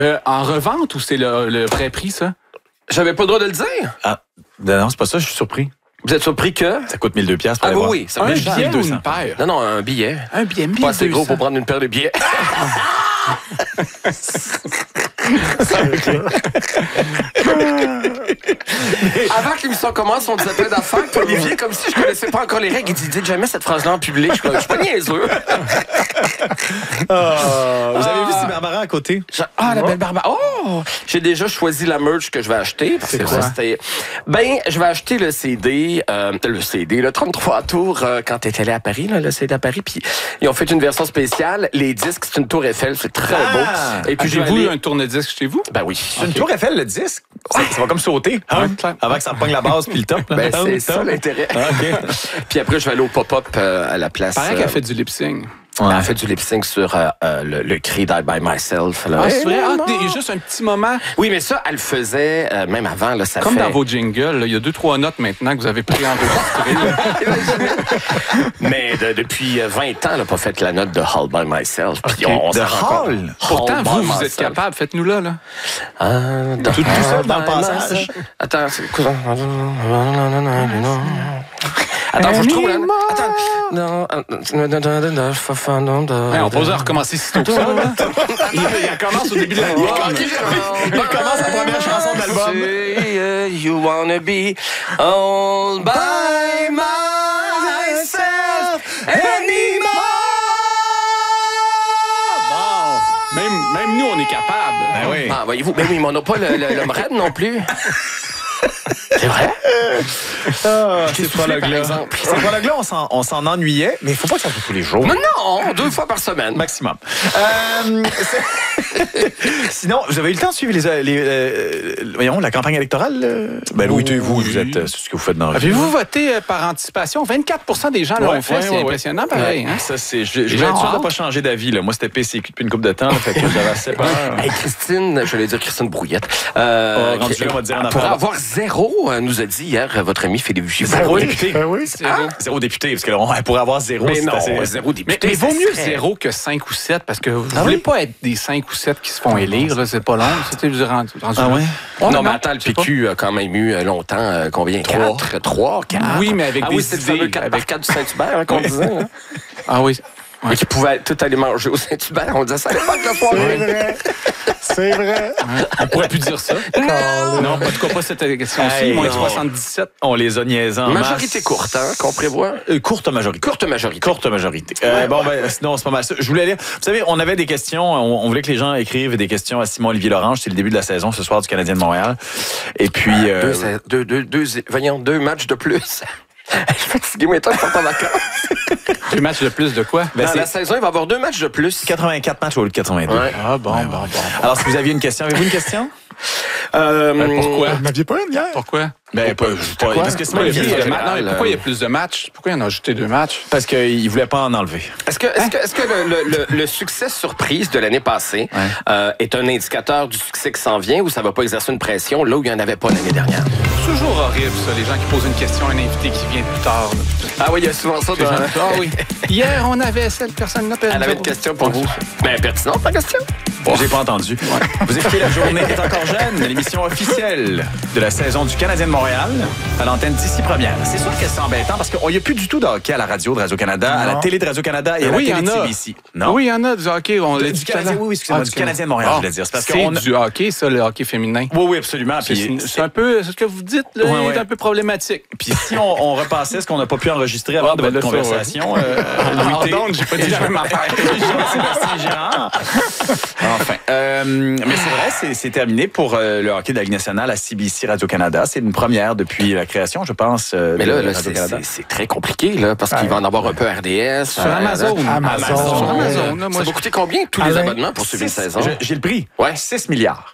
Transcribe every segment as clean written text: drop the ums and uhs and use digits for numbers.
En revente ou c'est le vrai prix, ça? J'avais pas le droit de le dire. Ah, non, c'est pas ça, je suis surpris. Vous êtes surpris que... Ça coûte 1 200 $ pour Ah aller voir. oui, ça Un me billet ou 1200. une paire? Non, un billet. Un billet, Pas assez gros pour prendre une paire de billets. Avant que l'émission commence, on disait plein d'affaires. Puis Olivier, comme si je connaissais pas encore les règles, il dit dites jamais cette phrase-là en public. Je suis pas niaiseux. Vous avez vu, c'est Barbara à côté? La belle Barbara. Oh! J'ai déjà choisi la merch que je vais acheter. Parce que ça, c'était... je vais acheter le CD, le 33 tours, quand t'es allé à Paris, là, le CD à Paris. Puis ils ont fait une version spéciale. Les disques, c'est une tour Eiffel. C'est très beau. Et puis, avez-vous un tourne-disque chez vous? Ben oui. C'est une tour Eiffel, le disque? Ça va comme sauter. Avant que ça repogne la base puis le top. Ben, c'est ça l'intérêt. Okay. Puis après, je vais aller au pop-up à la place. Paraît qu'elle fait du lip-sync. Elle a fait du lip-sync sur le cri Die By Myself. Là. C'est vrai? Juste un petit moment. Oui, mais ça, elle le faisait même avant. Là, ça Comme fait... dans vos jingles, là, il y a 2-3 notes maintenant que vous avez pris enregistrées. Mais depuis 20 ans, elle n'a pas fait la note de Hall By Myself. Puis Okay. on De Hall? Pourtant, Hall by vous êtes myself. capable. Faites-nous-là. Là. Tout seul dans le passage. Attends, c'est quoi? Attends, faut que je trouve là. On peut oser recommencer si tôt que ça. Là. Il commence au début de l'album. Il commence la première chanson de l'album. You wanna be all by myself anymore. Même nous, on est capable. Ben oui. Ah, voyez-vous, mais oui, mais on n'a pas le MRED non plus. C'est vrai? Ces prologues-là, on s'en ennuyait, mais il ne faut pas que ça soit tous les jours. Mais non, 2 fois par semaine. Maximum. Sinon, vous avez eu le temps de suivre la campagne électorale? Ben oui, vous êtes ce que vous faites dans la vie. Avez-vous voté par anticipation? 24% des gens l'ont fait. C'est impressionnant, pareil. Hein? Ça, je vais être sûr de ne pas changer d'avis. Là. Moi, c'était PCQ depuis une couple de temps. Fait que j'avais assez peur. Hey, Christine, je vais dire Christine Brouillette. Rendu là, on va dire en pour affaire. avoir 0, nous a dit hier votre ami Philippe Gibault. 0 député. Ben oui. Zéro député, parce qu'on pourrait avoir 0. Mais c'est non, assez... 0 député. Mais vaut ça mieux serait- 0 que 5 ou 7 parce que vous ne voulez pas être des 5 ou 7 qui se font élire. Là, c'est pas long. C'était vous rendu Ah ouais? Non, mais attends, le PQ a quand même eu longtemps, combien? 3, 4? Oui, mais avec des oui, c'est le fameux idées. 4 par 4 du Saint-Hubert hein, qu'on disait. Hein. Ah oui. Et qui pouvaient tout aller manger au Saint-Hubert. On disait ça allait pas de la C'est soirée. vrai. C'est vrai. On pourrait plus dire ça. Non, en tout cas pas cette question-ci. Hey, Moins non. 77. On les a niaisés en Majorité masse. courte, hein, qu'on prévoit. Courte majorité. Courte majorité. Courte majorité. Sinon, c'est pas mal ça. Je voulais lire. Vous savez, on avait des questions. On voulait que les gens écrivent des questions à Simon-Olivier Lorange. C'est le début de la saison ce soir du Canadien de Montréal. Et puis... Deux matchs de plus. Je suis fatigué, mais toi, je pars en vacances. 2 matchs de plus de quoi? Ben, Dans c'est la saison, il va y avoir 2 matchs de plus. 84 matchs au lieu de 82. Ouais. Ah bon. Alors, si vous aviez une question, avez-vous une question? Pourquoi? Vous n'aviez pas une hier? Pourquoi? Ben, parce que Pourquoi il y a Simon-Olivier... plus de matchs? Non, mais pourquoi il y a plus de matchs? Pourquoi il en a ajouté 2 matchs? Parce qu'il voulait pas en enlever. Est-ce que le succès surprise de l'année passée est un indicateur du succès qui s'en vient ou ça va pas exercer une pression là où il n'y en avait pas l'année dernière? C'est toujours horrible, ça, les gens qui posent une question à un invité qui vient plus tard. là. Ah oui, il y a souvent ça. Les gens- Ah oui. Hier, on avait cette personne-là. Elle avait une question pour vous. Mais pertinente, ta question? J'ai pas entendu. Vous écoutez La Journée est encore jeune, l'émission officielle de la saison du Canadien de Montréal, à l'antenne d'ici première. C'est sûr que c'est embêtant parce qu'il n'y a plus du tout de hockey à la radio de Radio-Canada, à la télé de Radio-Canada et à la Oui, il y télé de en a. CBC. Non? Oui, il y en a du hockey. On l'a dit Du tout à Canadien, l'heure. oui, excusez-moi, du Canadien de Montréal, je voulais dire. C'est parce qu'on a- du hockey, ça, le hockey féminin. Oui, absolument. Puis, C'est un peu, ce que vous dites, là, Ouais. est un peu problématique. puis si on repassait ce qu'on n'a pas pu enregistrer avant de ben votre là, ça, conversation, Pardon, j'ai pas dit la même affaire. Jean-Sébastien Girard. Enfin. Mais c'est vrai, c'est terminé pour le hockey de la Ligue nationale à CBC Radio-Canada. C'est une première depuis la création, je pense, Mais de là, Radio-Canada. c'est très compliqué, là, parce qu'il va en avoir un peu RDS. Sur Amazon. Amazon. Sur Amazon, là, Ça moi, va coûter combien, tous les Alain, abonnements pour suivre une saison? J'ai le prix. Ouais. 6 milliards.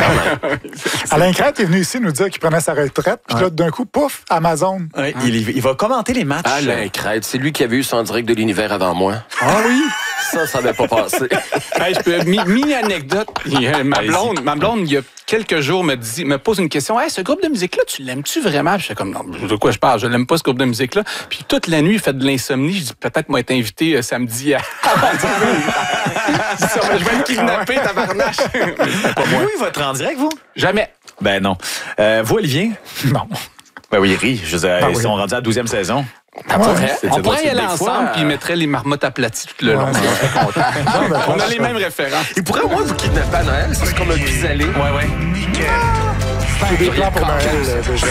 Alain Crête est venu ici nous dire qu'il prenait sa retraite. Puis là, d'un coup, pouf, Amazon. Ouais, il va commenter les matchs. Alain Crête, c'est lui qui avait eu son direct de l'univers avant moi. Ah oui? Ça n'avait pas passé. Hey, mini anecdote. Ma blonde, il y a quelques jours, me pose une question. Hey, ce groupe de musique-là, tu l'aimes-tu vraiment? Puis je suis comme, non, de quoi je parle? Je l'aime pas, ce groupe de musique-là. Puis toute la nuit, il fait de l'insomnie. Je dis, peut-être moi être invité samedi à... Je vais être kidnappé, tabarnache. Vous, il va être en direct, vous? Jamais. Ben non. Vous, Olivier? Non. Ben oui, il rit. Je veux dire, ils sont rendus à la 12e saison. On pourrait y aller ensemble, puis ils mettraient les marmottes aplaties tout le long. On a les mêmes références. Il pourrait au moins vous kidnapper à Noël, c'est comme un pis-aller. Ouais. Nickel. J'ai des plans pour Noël déjà.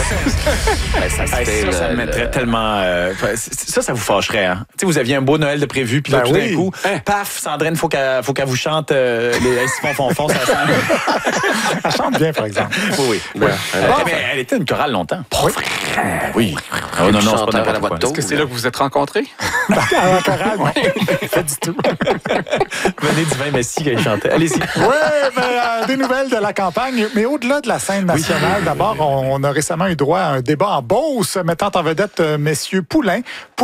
Ça me mettrait tellement... ça vous fâcherait, hein? Tu sais, vous aviez un beau Noël de prévu, puis là, tout d'un coup, paf, Sandrine, faut qu'elle vous chante les Simon ça scène. Elle chante bien, par exemple. Oui. Mais elle était une chorale longtemps. Oui. Oh, non, c'est pas n'importe quoi. Est-ce que c'est là que vous vous êtes rencontrés? À la chorale, non. Pas du tout. Venez du vin Messi quand il chantait. Allez-y. Oui, des nouvelles de la campagne. Mais au-delà de la scène nationale, d'abord, on a récemment eu droit à un débat en Beauce mettant en vedette messieurs Poulain,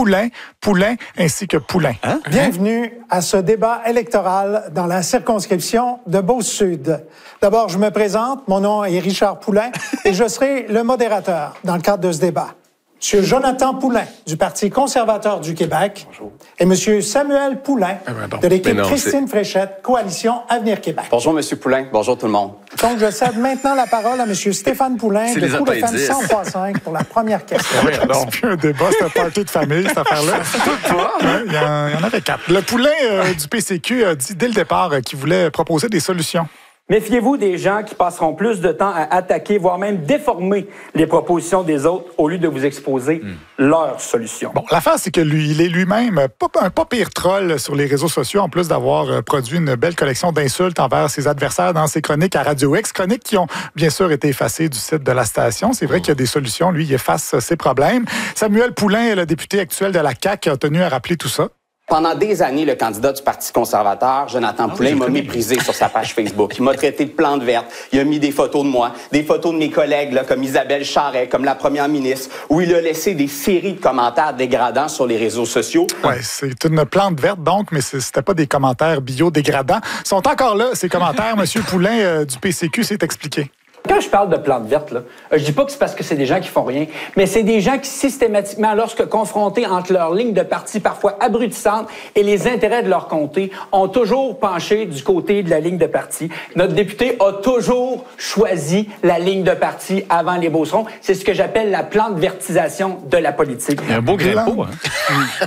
ainsi que Poulain. Hein? Bienvenue à ce débat électoral dans la circonscription de Beauce-Sud. D'abord, je me présente. Mon nom est Richard Poulain et je serai le modérateur dans le cadre de ce débat. M. Jonathan Poulain, du Parti conservateur du Québec. Bonjour. Et M. Samuel Poulain, de l'équipe Christine Fréchette, Coalition Avenir Québec. Bonjour, M. Poulain. Bonjour, tout le monde. Donc, je cède maintenant la parole à M. Stéphane Poulain, de Coup FM 103.5 pour la première question. C'est plus un débat, c'est un party de famille, cette affaire-là. Il y en avait 4. Le Poulain du PCQ a dit dès le départ qu'il voulait proposer des solutions. Méfiez-vous des gens qui passeront plus de temps à attaquer, voire même déformer les propositions des autres au lieu de vous exposer leurs solutions. Bon, l'affaire, c'est que il est lui-même un pas pire troll sur les réseaux sociaux, en plus d'avoir produit une belle collection d'insultes envers ses adversaires dans ses chroniques à Radio X, chroniques qui ont bien sûr été effacées du site de la station. C'est vrai qu'il y a des solutions. Lui, il efface ses problèmes. Samuel Poulain, le député actuel de la CAQ, a tenu à rappeler tout ça. Pendant des années, le candidat du Parti conservateur, Jonathan Poulain, m'a méprisé sur sa page Facebook. Il m'a traité de plante verte. Il a mis des photos de moi, des photos de mes collègues, là, comme Isabelle Charret, comme la première ministre, où il a laissé des séries de commentaires dégradants sur les réseaux sociaux. Oui, c'est une plante verte, donc, mais c'était pas des commentaires biodégradants. Ils sont encore là, ces commentaires. M. Poulain du PCQ s'est expliqué. Quand je parle de plantes vertes, là, je dis pas que c'est parce que c'est des gens qui font rien, mais c'est des gens qui systématiquement, lorsque confrontés entre leurs lignes de parti parfois abrutissantes et les intérêts de leur comté, ont toujours penché du côté de la ligne de parti. Notre député a toujours choisi la ligne de parti avant les Beaucerons. C'est ce que j'appelle la plante vertisation de la politique. Il y a un beau grimpeau, hein?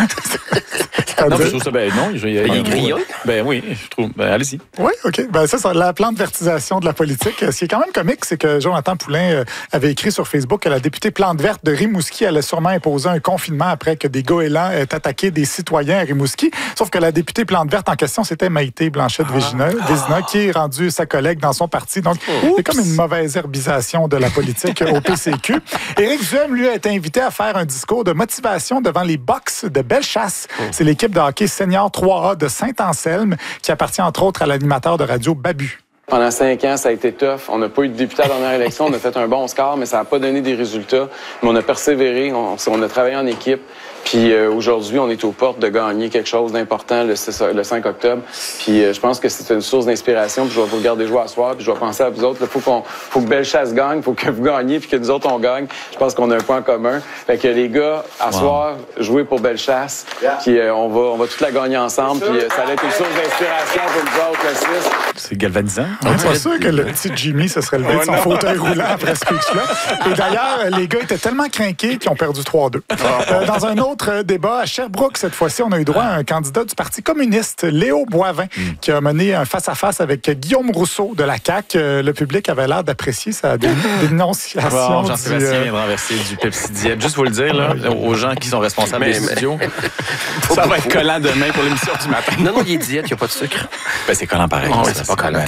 Non, je trouve ça, non, il est grillot. Ben oui, je trouve. Ben, allez-y. Oui, OK. Ben, ça, c'est la plante vertisation de la politique. Ce qui est quand même comique, c'est que Jonathan Poulain avait écrit sur Facebook que la députée plante verte de Rimouski allait sûrement imposer un confinement après que des goélands aient attaqué des citoyens à Rimouski. Sauf que la députée plante verte en question, c'était Maïté Blanchette-Vézina, qui est rendue sa collègue dans son parti. Donc, c'est comme une mauvaise herbisation de la politique au PCQ. Éric Duhem, lui, a été invité à faire un discours de motivation devant les Box de Bellechasse. C'est l'équipe de hockey senior 3A de Saint-Anselme qui appartient entre autres à l'animateur de radio Babu. Pendant 5 ans, ça a été tough. On n'a pas eu de député à la dernière élection. On a fait un bon score, mais ça n'a pas donné des résultats. Mais on a persévéré, on a travaillé en équipe. Puis aujourd'hui, on est aux portes de gagner quelque chose d'important le 5 octobre. Puis je pense que c'est une source d'inspiration. Puis je vais vous regarder jouer à soir. Puis je vais penser à vous autres. Il faut que Bellechasse gagne. Il faut que vous gagniez. Puis que nous autres, on gagne. Je pense qu'on a un point commun. Fait que les gars, à soir, jouez pour Bellechasse. Puis on va toute la gagner ensemble. Puis ça va être une source d'inspiration pour nous autres, le 6. C'est galvanisant. On n'est pas sûr que le petit Jimmy se serait levé de son fauteuil roulant après ce speech-là. Et d'ailleurs, les gars étaient tellement craqués qu'ils ont perdu 3-2. Dans un autre débat, à Sherbrooke, cette fois-ci, on a eu droit à un candidat du Parti communiste, Léo Boivin, qui a mené un face-à-face avec Guillaume Rousseau de la CAQ. Le public avait l'air d'apprécier sa dénonciation. Jean-Sébastien vient de renverser du Pepsi Diète. Juste vous le dire, là, aux gens qui sont responsables des studios. Ça va être collant demain pour l'émission du matin. Non, il est diète, il n'y a pas de sucre. Ben, c'est collant pareil. Oh, c'est pas collant.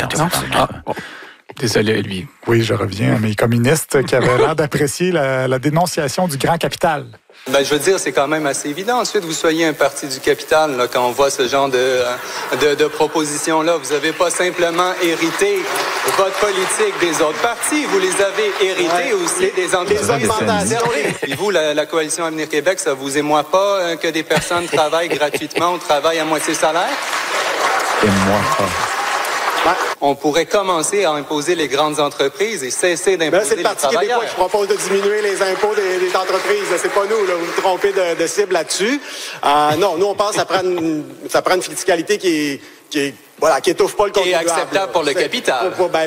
Désolé, lui. Oui, je reviens à mes communistes qui avaient l'air d'apprécier la dénonciation du grand capital. Ben, je veux dire, c'est quand même assez évident. Ensuite, vous soyez un parti du capital, là, quand on voit ce genre de propositions-là. Vous n'avez pas simplement hérité votre politique des autres partis, vous les avez hérités aussi des augmentations. Et vous, la Coalition Avenir Québec, ça vous émoit pas que des personnes travaillent gratuitement ou travaillent à moitié salaire? Émoie pas. On pourrait commencer à imposer les grandes entreprises et cesser d'imposer les travailleurs. C'est le Parti québécois qui propose de diminuer les impôts des entreprises. C'est pas nous, là. Vous vous trompez de cible là-dessus. Non, nous, on pense que ça prend une fiscalité qui étouffe pas le contribuable. Et acceptable pour le capital.